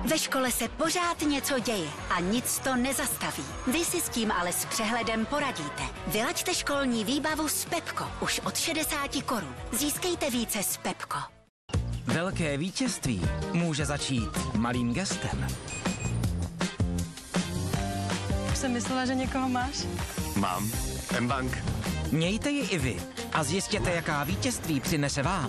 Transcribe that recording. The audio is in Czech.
Ve škole se pořád něco děje a nic to nezastaví. Vy si s tím ale s přehledem poradíte. Vylaďte školní výbavu s Pepko už od 60 korun. Získejte více s Pepko. Velké vítězství může začít malým gestem. Už jsem myslela, že někoho máš. Mám. M-Bank. Mějte ji i vy a zjistěte, jaká vítězství přinese vám